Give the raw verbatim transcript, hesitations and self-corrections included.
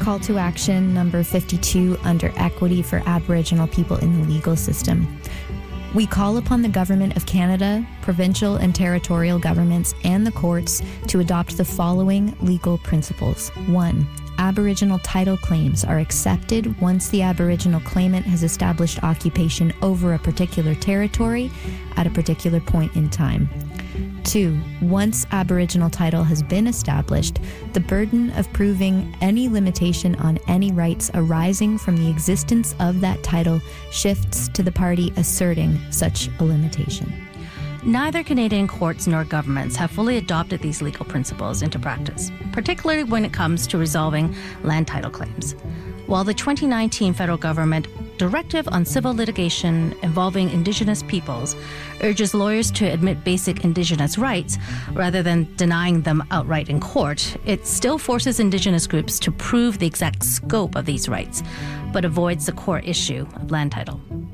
Call to action number fifty-two under Equity for Aboriginal People in the Legal System. We call upon the Government of Canada, provincial and territorial governments, and the courts to adopt the following legal principles. One, Aboriginal title claims are accepted once the Aboriginal claimant has established occupation over a particular territory at a particular point in time. Two, once Aboriginal title has been established, the burden of proving any limitation on any rights arising from the existence of that title shifts to the party asserting such a limitation. Neither Canadian courts nor governments have fully adopted these legal principles into practice, particularly when it comes to resolving land title claims. While the twenty nineteen federal government Directive on Civil Litigation Involving Indigenous Peoples urges lawyers to admit basic Indigenous rights rather than denying them outright in court, it still forces Indigenous groups to prove the exact scope of these rights, but avoids the core issue of land title.